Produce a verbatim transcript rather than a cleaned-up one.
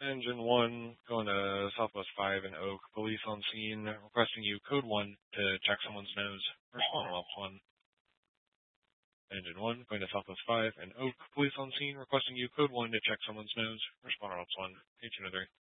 Engine one, going to Southwest five and Oak. Police on scene, requesting you code one to check someone's nose. Respond ops one. Engine one, going to Southwest five and Oak. Police on scene, requesting you code one to check someone's nose. Respond ops one. H two oh three.